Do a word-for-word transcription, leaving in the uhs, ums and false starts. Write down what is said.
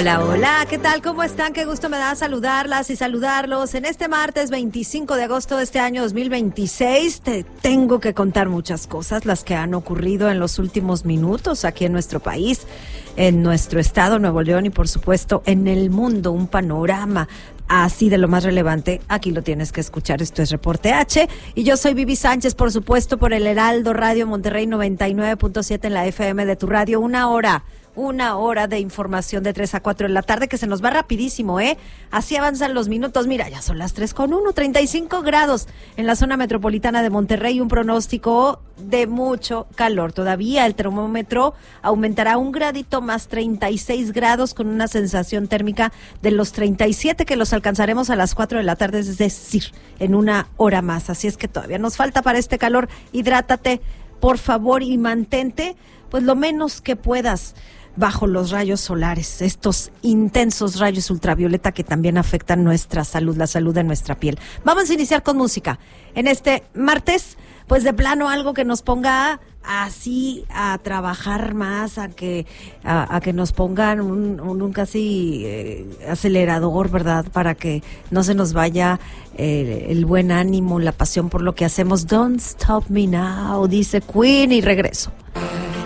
Hola, hola, ¿qué tal? ¿Cómo están? Qué gusto me da saludarlas y saludarlos. En este martes veinticinco de agosto de este año dos mil veintiséis te tengo que contar muchas cosas, las que han ocurrido en los últimos minutos aquí en nuestro país, en nuestro estado, Nuevo León, y por supuesto en el mundo, un panorama así de lo más relevante. Aquí lo tienes que escuchar. Esto es Reporte H y yo soy Vivi Sánchez, por supuesto, por el Heraldo Radio Monterrey noventa y nueve punto siete en la F M de tu radio. Una hora Una hora de información de tres a cuatro de la tarde que se nos va rapidísimo, ¿eh? Así avanzan los minutos. Mira, ya son las tres con uno, treinta y cinco grados en la zona metropolitana de Monterrey, un pronóstico de mucho calor. Todavía el termómetro aumentará un gradito más, treinta y seis grados, con una sensación térmica de los treinta y siete que los alcanzaremos a las cuatro de la tarde, es decir, en una hora más. Así es que todavía nos falta para este calor. Hidrátate, por favor, y mantente pues lo menos que puedas bajo los rayos solares, estos intensos rayos ultravioleta que también afectan nuestra salud, la salud de nuestra piel. Vamos a iniciar con música. En este martes, pues de plano algo que nos ponga así a trabajar más, a que a, a que nos pongan un, un, un casi eh, acelerador, ¿verdad? Para que no se nos vaya eh, el buen ánimo, la pasión por lo que hacemos. Don't Stop Me Now, dice Queen, y regreso.